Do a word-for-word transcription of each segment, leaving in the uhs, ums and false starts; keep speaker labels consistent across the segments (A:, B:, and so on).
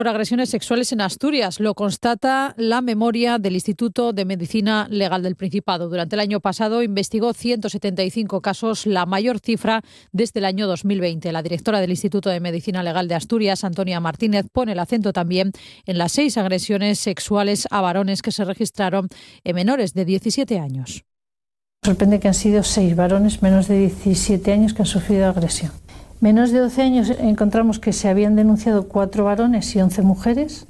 A: Por agresiones sexuales en Asturias, lo constata la memoria del Instituto de Medicina Legal del Principado. Durante el año pasado investigó ciento setenta y cinco casos, la mayor cifra desde el año dos mil veinte. La directora del Instituto de Medicina Legal de Asturias, Antonia Martínez, pone el acento también en las seis agresiones sexuales a varones que se registraron en menores de diecisiete años.
B: Sorprende que han sido seis varones menos de diecisiete años que han sufrido agresión. Menos de doce años encontramos que se habían denunciado cuatro varones y once mujeres.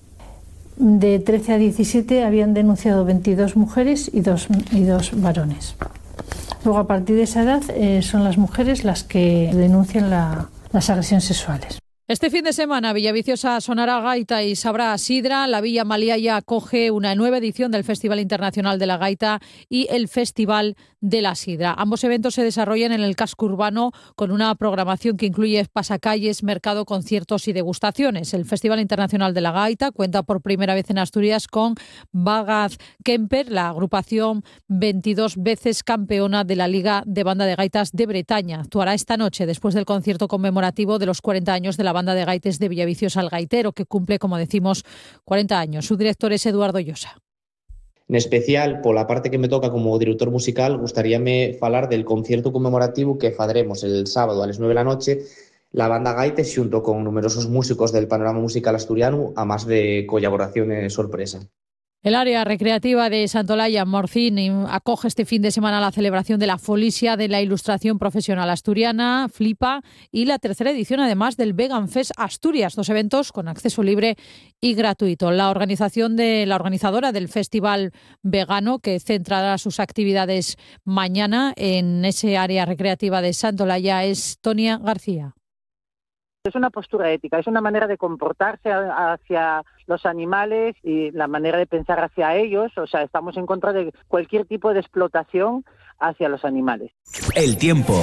B: De trece a diecisiete habían denunciado veintidós mujeres y dos, y dos varones. Luego, a partir de esa edad, eh, son las mujeres las que denuncian la, las agresiones sexuales.
A: Este fin de semana Villaviciosa sonará gaita y sabrá sidra. La Villa Maliaya acoge una nueva edición del Festival Internacional de la Gaita y el Festival de la Sidra. Ambos eventos se desarrollan en el casco urbano con una programación que incluye pasacalles, mercado, conciertos y degustaciones. El Festival Internacional de la Gaita cuenta por primera vez en Asturias con Bagaz Kemper, la agrupación veintidós veces campeona de la Liga de Banda de Gaitas de Bretaña. Actuará esta noche después del concierto conmemorativo de los cuarenta años de la Banda de Gaites de Villaviciosa El Gaitero, que cumple, como decimos, cuarenta años. Su director es Eduardo Llosa.
C: En especial, por la parte que me toca como director musical, gustaríame falar del concierto conmemorativo que faremos el sábado a las nueve de la noche la Banda Gaites xunto con numerosos músicos del panorama musical asturiano, a más de colaboraciones sorpresa.
A: El área recreativa de Santolaya, Morcín, acoge este fin de semana la celebración de la Folicia de la Ilustración Profesional Asturiana, Flipa, y la tercera edición, además, del Vegan Fest Asturias, dos eventos con acceso libre y gratuito. La organización de la organizadora del Festival Vegano, que centrará sus actividades mañana en ese área recreativa de Santolaya, es Tonia García.
D: Es una postura ética, es una manera de comportarse hacia los animales y la manera de pensar hacia ellos. O sea, estamos en contra de cualquier tipo de explotación hacia los animales.
E: El tiempo.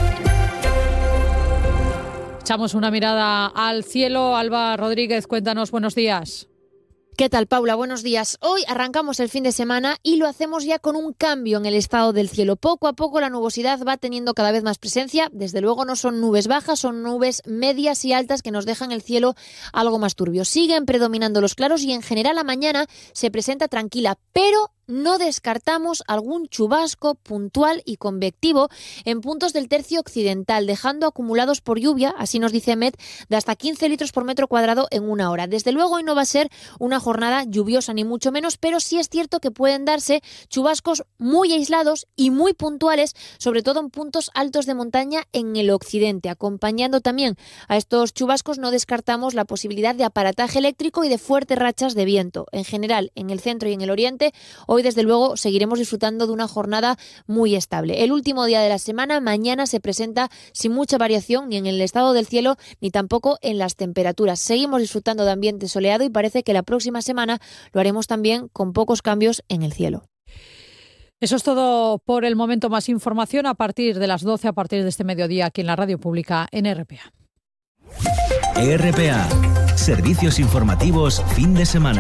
A: Echamos una mirada al cielo. Alba Rodríguez, cuéntanos, buenos días.
F: ¿Qué tal, Paula? Buenos días. Hoy arrancamos el fin de semana y lo hacemos ya con un cambio en el estado del cielo. Poco a poco la nubosidad va teniendo cada vez más presencia. Desde luego no son nubes bajas, son nubes medias y altas que nos dejan el cielo algo más turbio. Siguen predominando los claros y en general la mañana se presenta tranquila, pero no descartamos algún chubasco puntual y convectivo en puntos del tercio occidental, dejando acumulados por lluvia, así nos dice Met, de hasta quince litros por metro cuadrado en una hora. Desde luego hoy no va a ser una jornada lluviosa ni mucho menos, pero sí es cierto que pueden darse chubascos muy aislados y muy puntuales, sobre todo en puntos altos de montaña en el occidente. Acompañando también a estos chubascos no descartamos la posibilidad de aparataje eléctrico y de fuertes rachas de viento. En general, en el centro y en el oriente, hoy desde luego seguiremos disfrutando de una jornada muy estable. El último día de la semana, mañana, se presenta sin mucha variación ni en el estado del cielo ni tampoco en las temperaturas. Seguimos disfrutando de ambiente soleado y parece que la próxima semana lo haremos también con pocos cambios en el cielo.
A: Eso es todo por el momento. Más información a partir de las doce, a partir de este mediodía, aquí en la Radio Pública en R P A.
E: R P A, servicios informativos fin de semana.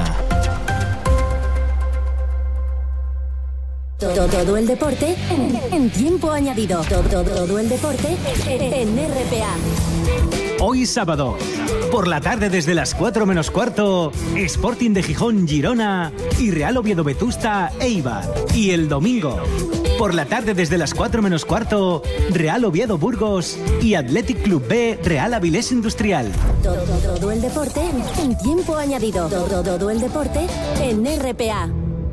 G: Todo, todo el deporte en, en tiempo añadido. Todo, todo, todo el deporte en R P A.
E: Hoy sábado, por la tarde desde las cuatro menos cuarto, Sporting de Gijón Girona y Real Oviedo Vetusta Eibar. Y el domingo, por la tarde desde las cuatro menos cuarto, Real Oviedo Burgos y Athletic Club B Real Avilés Industrial.
G: Todo, todo, todo el deporte en tiempo añadido. Todo, todo, todo el deporte en R P A.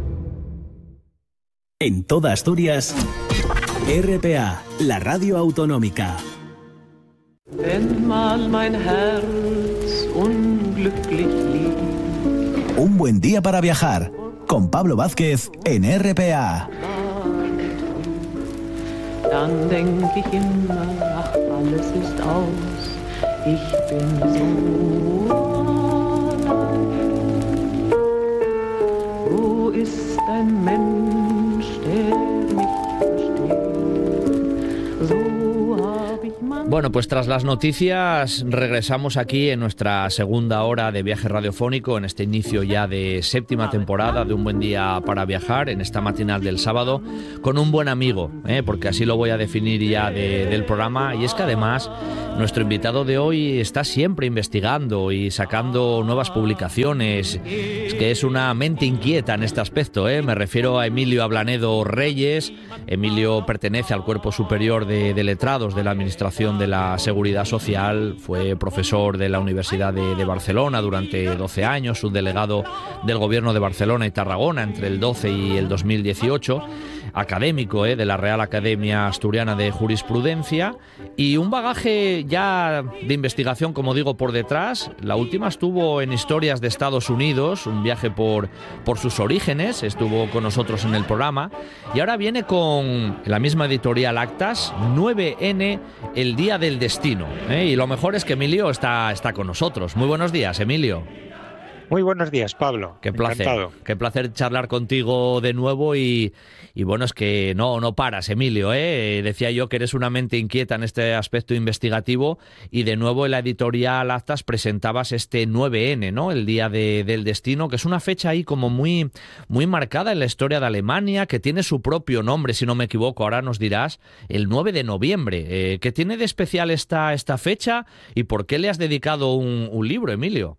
E: En toda Asturias, R P A, la radio autonómica. Un buen día para viajar, con Pablo Vázquez en R P A.
H: Dann denk ich immer, ach, alles ist aus, ich bin so allein. Wo ist ein Mensch, der mich versteht? So hab ich man
I: Bueno, pues tras las noticias regresamos aquí en nuestra segunda hora de viaje radiofónico, en este inicio ya de séptima temporada de Un Buen Día para Viajar, en esta matinal del sábado, con un buen amigo, ¿eh? porque así lo voy a definir ya de, del programa, y es que además nuestro invitado de hoy está siempre investigando y sacando nuevas publicaciones. Es que es una mente inquieta en este aspecto, ¿eh? Me refiero a Emilio Ablanedo Reyes. Emilio pertenece al Cuerpo Superior de, de Letrados de la Administración de la Seguridad Social, fue profesor de la Universidad de, de Barcelona durante doce años, subdelegado del Gobierno de Barcelona y Tarragona entre el doce y el dos mil dieciocho, académico eh, de la Real Academia Asturiana de Jurisprudencia, y un bagaje ya de investigación, como digo, por detrás. La última estuvo en Historias de Estados Unidos, un viaje por, por sus orígenes, estuvo con nosotros en el programa, y ahora viene con la misma editorial Actas, nueve ene, el Día del Destino. ¿eh? Y lo mejor es que Emilio está, está con nosotros. Muy buenos días, Emilio.
J: Muy buenos días, Pablo.
I: Qué placer,
J: Encantado.
I: qué placer charlar contigo de nuevo y, y bueno, es que no, no paras, Emilio, ¿eh? Decía yo que eres una mente inquieta en este aspecto investigativo, y de nuevo en la editorial Actas presentabas este nueve ene, ¿no? El Día de, del Destino, que es una fecha ahí como muy, muy marcada en la historia de Alemania, que tiene su propio nombre, si no me equivoco, ahora nos dirás, el nueve de noviembre. Eh, ¿Qué tiene de especial esta, esta fecha y por qué le has dedicado un, un libro, Emilio?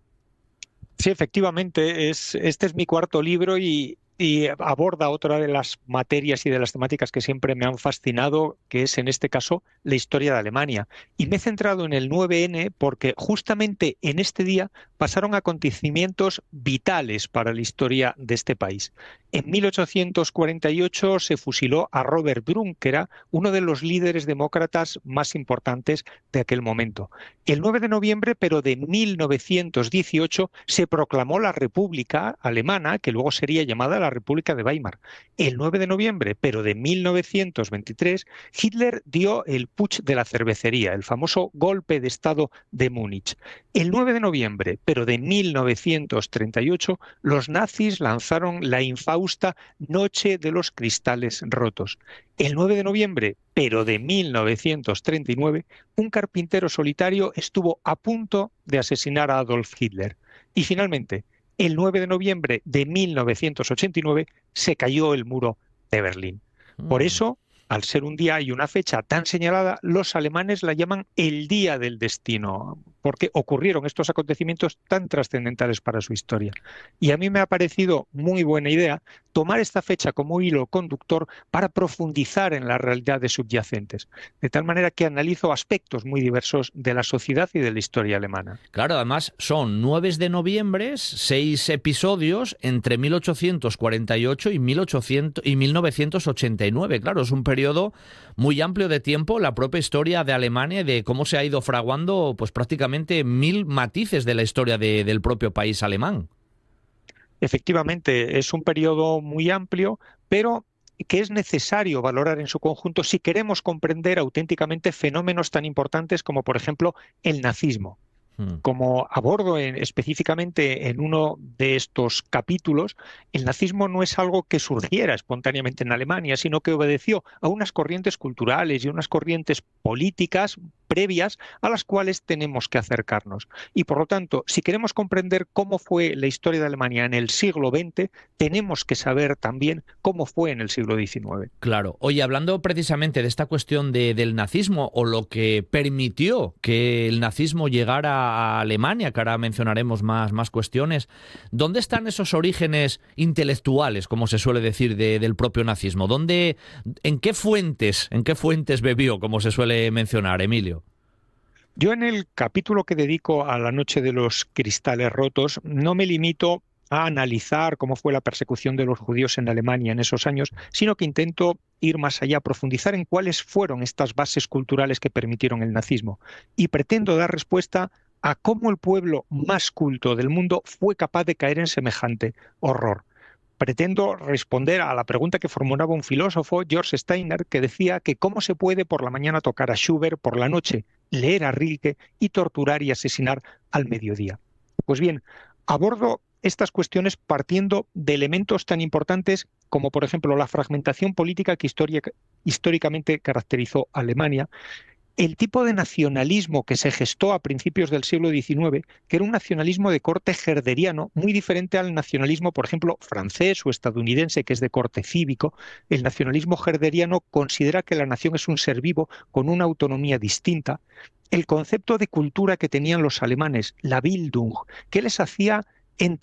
J: Sí, efectivamente, es, este es mi cuarto libro y, y aborda otra de las materias y de las temáticas que siempre me han fascinado, que es en este caso la historia de Alemania. Y me he centrado en el nueve ene porque justamente en este día pasaron acontecimientos vitales para la historia de este país. En mil ochocientos cuarenta y ocho se fusiló a Robert Brun, que era uno de los líderes demócratas más importantes de aquel momento. El nueve de noviembre, pero de mil novecientos dieciocho, se proclamó la República Alemana, que luego sería llamada la República de Weimar. El nueve de noviembre, pero de mil novecientos veintitrés, Hitler dio el putsch de la cervecería, el famoso golpe de Estado de Múnich. El nueve de noviembre, pero de mil novecientos treinta y ocho, los nazis lanzaron la infausta Noche de los Cristales Rotos. El nueve de noviembre, pero de mil novecientos treinta y nueve, un carpintero solitario estuvo a punto de asesinar a Adolf Hitler. Y finalmente, el nueve de noviembre de mil novecientos ochenta y nueve, se cayó el muro de Berlín. Por eso, al ser un día y una fecha tan señalada, los alemanes la llaman el Día del Destino, porque ocurrieron estos acontecimientos tan trascendentales para su historia. Y a mí me ha parecido muy buena idea tomar esta fecha como hilo conductor para profundizar en las realidades subyacentes, de tal manera que analizo aspectos muy diversos de la sociedad y de la historia alemana.
I: Claro, además son nueve de noviembre, seis episodios entre mil ochocientos cuarenta y ocho y, mil ochocientos, y mil novecientos ochenta y nueve. Claro, es un periodo muy amplio de tiempo, la propia historia de Alemania y de cómo se ha ido fraguando pues prácticamente mil matices de la historia de, del propio país alemán.
J: Efectivamente, es un periodo muy amplio, pero que es necesario valorar en su conjunto si queremos comprender auténticamente fenómenos tan importantes como, por ejemplo, el nazismo. Como abordo en, específicamente en uno de estos capítulos, el nazismo no es algo que surgiera espontáneamente en Alemania, sino que obedeció a unas corrientes culturales y unas corrientes políticas previas a las cuales tenemos que acercarnos. Y por lo tanto, si queremos comprender cómo fue la historia de Alemania en el siglo veinte, tenemos que saber también cómo fue en el siglo diecinueve.
I: Claro. Oye, hablando precisamente de esta cuestión de, del nazismo, o lo que permitió que el nazismo llegara a Alemania, que ahora mencionaremos más, más cuestiones, ¿dónde están esos orígenes intelectuales, como se suele decir, de, del propio nazismo? ¿Dónde, en qué fuentes, en qué fuentes bebió, como se suele mencionar, Emilio?
J: Yo en el capítulo que dedico a la Noche de los Cristales Rotos no me limito a analizar cómo fue la persecución de los judíos en Alemania en esos años, sino que intento ir más allá, profundizar en cuáles fueron estas bases culturales que permitieron el nazismo. Y pretendo dar respuesta a cómo el pueblo más culto del mundo fue capaz de caer en semejante horror. Pretendo responder a la pregunta que formulaba un filósofo, George Steiner, que decía que cómo se puede por la mañana tocar a Schubert, por la noche leer a Rilke y torturar y asesinar al mediodía. Pues bien, abordo estas cuestiones partiendo de elementos tan importantes como, por ejemplo, la fragmentación política que histórica, históricamente caracterizó a Alemania, el tipo de nacionalismo que se gestó a principios del siglo diecinueve, que era un nacionalismo de corte herderiano, muy diferente al nacionalismo, por ejemplo, francés o estadounidense, que es de corte cívico. El nacionalismo herderiano considera que la nación es un ser vivo con una autonomía distinta. El concepto de cultura que tenían los alemanes, la Bildung, que les hacía entender